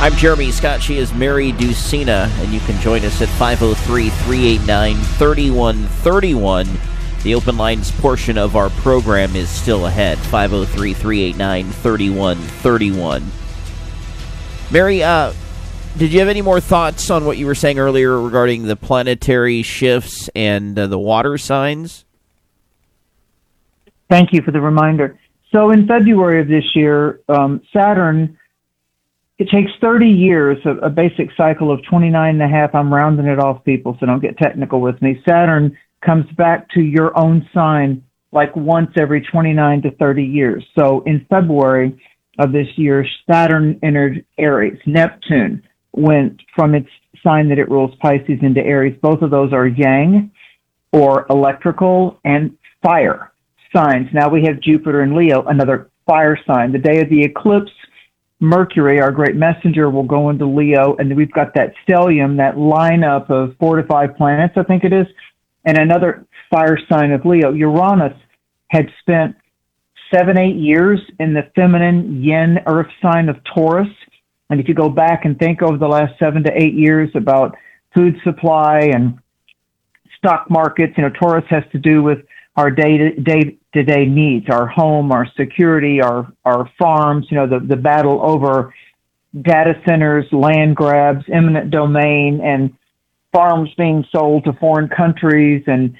I'm Jeremy Scott. She is Mary Ducina, and you can join us at 503-389-3131. The open lines portion of our program is still ahead, 503-389-3131. Mary, did you have any more thoughts on what you were saying earlier regarding the planetary shifts and the water signs? Thank you for the reminder. So in February of this year, Saturn, it takes 30 years, a basic cycle of 29 and a half. I'm rounding it off, people, so don't get technical with me. Saturn comes back to your own sign like once every 29 to 30 years. So in February of this year, Saturn entered Aries. Neptune went from its sign that it rules, Pisces, into Aries. Both of those are yang, or electrical, and fire signs. Now we have Jupiter and Leo, another fire sign. The day of the eclipse, Mercury, our great messenger, will go into Leo, and we've got that stellium, that lineup of 4 to 5 planets, I think it is, and another fire sign of Leo. Uranus had spent 7-8 years in the feminine yin earth sign of Taurus. And if you go back and think over the last 7 to 8 years about food supply and stock markets, Taurus has to do with our day-to-day needs, our home, our security, our farms, the battle over data centers, land grabs, eminent domain, and farms being sold to foreign countries, and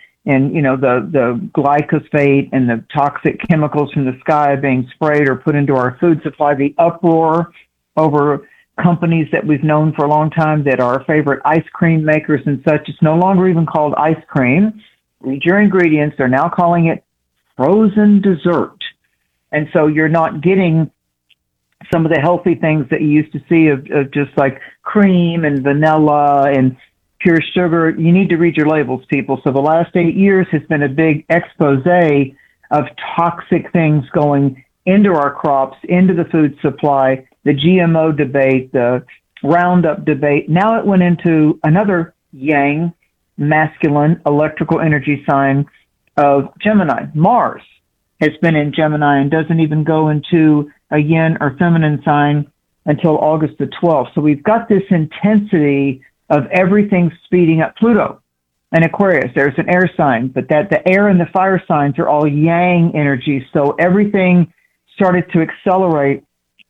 the glyphosate and the toxic chemicals from the sky being sprayed or put into our food supply, the uproar over companies that we've known for a long time that are our favorite ice cream makers and such. It's no longer even called ice cream. Read your ingredients. They're now calling it frozen dessert. And so you're not getting some of the healthy things that you used to see of just like cream and vanilla and pure sugar. You need to read your labels, people. So the last 8 years has been a big expose of toxic things going into our crops, into the food supply, the GMO debate, the Roundup debate. Now it went into another yang, masculine, electrical energy sign of Gemini. Mars has been in Gemini and doesn't even go into a yin or feminine sign until August the 12th. So we've got this intensity of everything speeding up. Pluto and Aquarius, there's an air sign, but that the air and the fire signs are all yang energy. So everything started to accelerate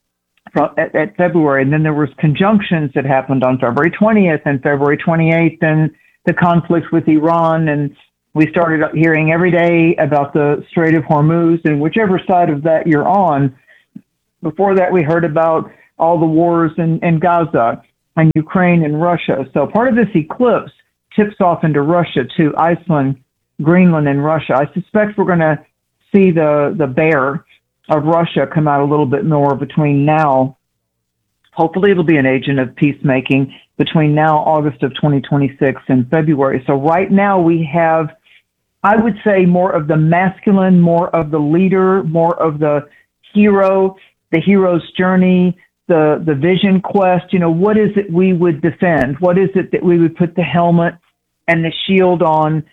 at February. And then there was conjunctions that happened on February 20th and February 28th, and the conflict with Iran. And we started hearing every day about the Strait of Hormuz, and whichever side of that you're on. Before that, we heard about all the wars in Gaza and Ukraine and Russia. So part of this eclipse tips off into Russia too, Iceland, Greenland, and Russia. I suspect we're going to see the bear of Russia come out a little bit more between now. Hopefully it'll be an agent of peacemaking between now, August of 2026, and February. So right now we have, I would say, more of the masculine, more of the leader, more of the hero, the hero's journey, the vision quest. What is it we would defend? What is it that we would put the helmet and the shield on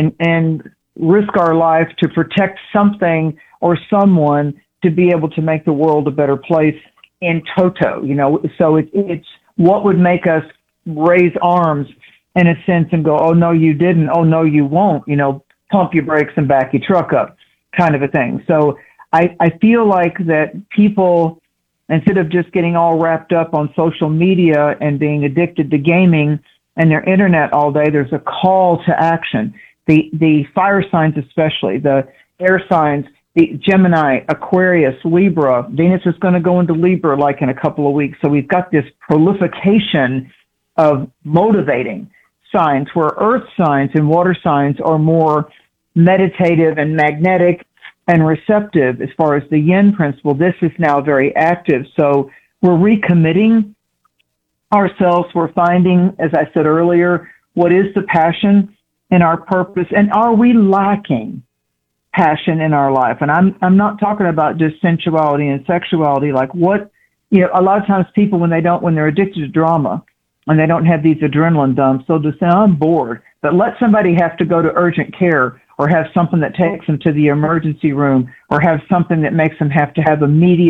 and risk our life to protect something or someone to be able to make the world a better place in toto? So it's what would make us raise arms in a sense and go, oh, no, you didn't. Oh, no, you won't. Pump your brakes and back your truck up kind of a thing. So I feel like that people, instead of just getting all wrapped up on social media and being addicted to gaming and their internet all day, there's a call to action. The fire signs especially, the air signs, the Gemini, Aquarius, Libra. Venus is going to go into Libra like in a couple of weeks. So we've got this proliferation of motivating signs, where earth signs and water signs are more meditative and magnetic and receptive as far as the yin principle. This is now very active. So we're recommitting ourselves. We're finding, as I said earlier, what is the passion in our purpose, and are we lacking passion in our life? And I'm not talking about just sensuality and sexuality. Like what, a lot of times people, when they're addicted to drama and they don't have these adrenaline dumps, they'll just say, I'm bored. But let somebody have to go to urgent care, or have something that takes them to the emergency room, or have something that makes them have to have immediate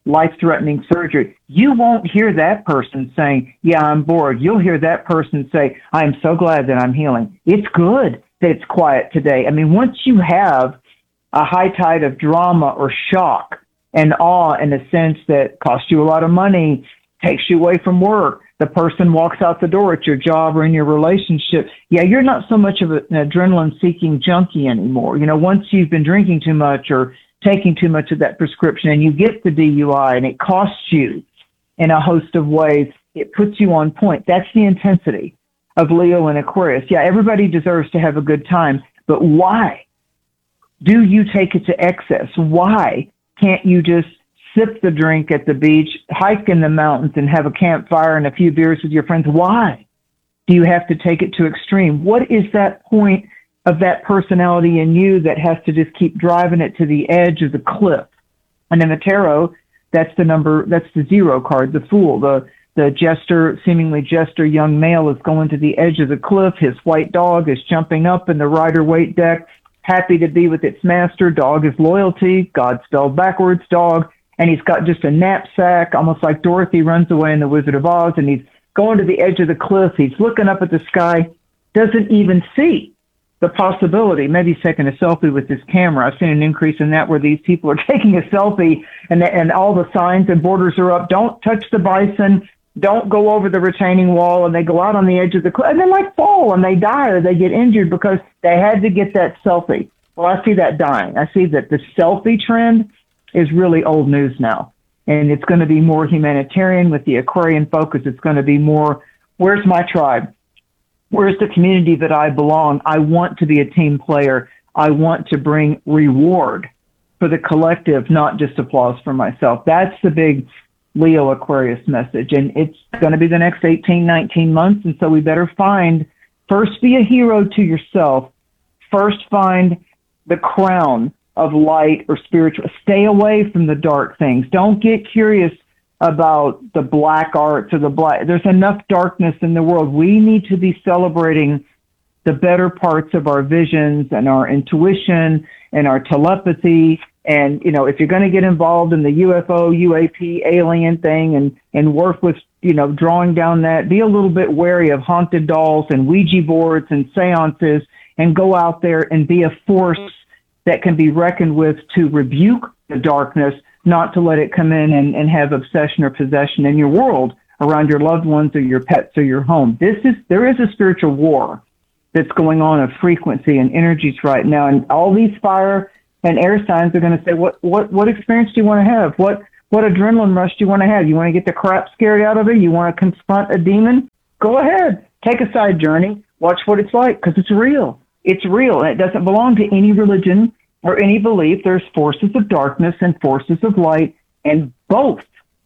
life-threatening surgery, you won't hear that person saying, yeah, I'm bored. You'll hear that person say, I am so glad that I'm healing. It's good that it's quiet today. I mean, once you have a high tide of drama or shock and awe in a sense that costs you a lot of money, takes you away from work, the person walks out the door at your job or in your relationship, yeah, you're not so much of an adrenaline-seeking junkie anymore. You know, once you've been drinking too much or taking too much of that prescription and you get the DUI and it costs you in a host of ways, it puts you on point. That's the intensity of Leo and Aquarius. Yeah, everybody deserves to have a good time, but why do you take it to excess? Why can't you just sip the drink at the beach, hike in the mountains, and have a campfire and a few beers with your friends? Why do you have to take it to extreme? What is that point of that personality in you that has to just keep driving it to the edge of the cliff? And in the tarot, that's the 0 card, the Fool, the jester, seemingly jester young male is going to the edge of the cliff. His white dog is jumping up in the Rider-Waite deck, happy to be with its master. Dog is loyalty, God spelled backwards, dog. And he's got just a knapsack, almost like Dorothy runs away in The Wizard of Oz, and he's going to the edge of the cliff. He's looking up at the sky, doesn't even see the possibility. Maybe he's taking a selfie with his camera. I've seen an increase in that where these people are taking a selfie and all the signs and borders are up. Don't touch the bison. Don't go over the retaining wall. And they go out on the edge of the cliff and they like fall and they die or they get injured because they had to get that selfie. Well, I see that dying. I see that the selfie trend is really old news now. And it's going to be more humanitarian with the Aquarian focus. It's going to be more, where's my tribe? Where's the community that I belong? I want to be a team player. I want to bring reward for the collective, not just applause for myself. That's the big Leo Aquarius message. And it's going to be the next 18, 19 months. And so we better first be a hero to yourself. First find the crown of light or spiritual. Stay away from the dark things. Don't get curious about the black arts or the black. There's enough darkness in the world. We need to be celebrating the better parts of our visions and our intuition and our telepathy. And, you know, if you're going to get involved in the UFO, UAP, alien thing and work with, you know, drawing down that, be a little bit wary of haunted dolls and Ouija boards and seances and go out there and be a force that can be reckoned with to rebuke the darkness, not to let it come in and have obsession or possession in your world around your loved ones or your pets or your home. There is a spiritual war that's going on of frequency and energies right now. And all these fire and air signs are going to say, what experience do you want to have? What adrenaline rush do you want to have? You want to get the crap scared out of it? You want to confront a demon? Go ahead. Take a side journey. Watch what it's like, because it's real. It's real, and it doesn't belong to any religion or any belief. There's forces of darkness and forces of light, and both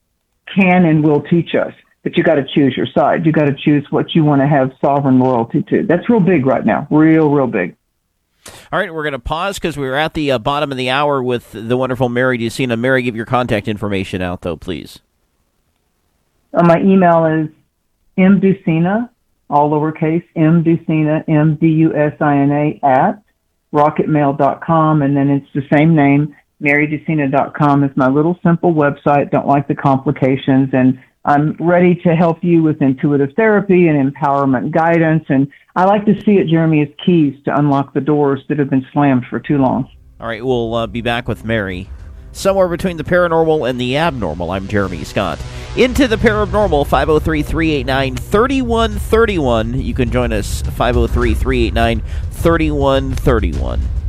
can and will teach us. But you got to choose your side. You got to choose what you want to have sovereign loyalty to. That's real big right now. Real big. All right, we're going to pause because we're at the bottom of the hour with the wonderful Mary Ducina. Mary, give your contact information out, though, please. My email is mducina, all lowercase, mducina, MDUSINA, at rocketmail.com, and then it's the same name. MaryDucina.com is my little simple website. Don't like the complications, and I'm ready to help you with intuitive therapy and empowerment guidance. And I like to see it, Jeremy, as keys to unlock the doors that have been slammed for too long. All right, we'll be back with Mary. Somewhere between the paranormal and the abnormal, I'm Jeremy Scott. Into the Paranormal, 503-389-3131. You can join us, 503-389-3131.